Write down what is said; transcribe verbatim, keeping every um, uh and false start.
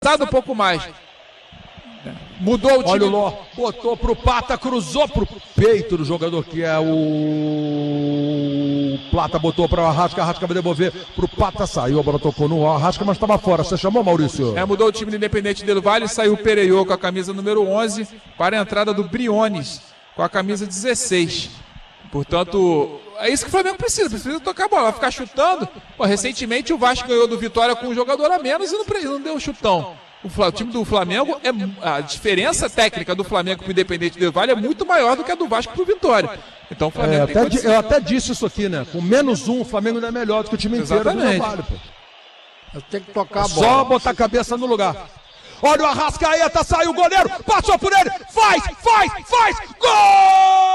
um pouco mais. Mudou o time. Olha o Ló, botou pro Pata, cruzou pro peito do jogador que é o Plata, botou para o Arrasca, Arrasca vai devolver pro Pata, saiu, a bola tocou no Arrasca, mas estava fora. Você chamou, Maurício? É, mudou o time do Independente Del Valle, saiu o Pereiô com a camisa número onze para a entrada do Briones com a camisa dezesseis. Portanto, é isso que o Flamengo precisa, precisa tocar a bola, vai ficar chutando. Pô, recentemente o Vasco ganhou do Vitória com um jogador a menos e não, não deu chutão. O, o time do Flamengo, é a diferença técnica do Flamengo para o Independente Del Valle é muito maior do que a do Vasco para o Vitória. Então o Flamengo é, tem até condição. Eu até disse isso aqui, né? Com menos um, o Flamengo ainda é melhor do que o time inteiro do Del Valle, pô. Tem que tocar a bola. Só botar a cabeça no lugar. Olha o Arrascaeta, saiu o goleiro, passou por ele, faz, faz, faz, gol!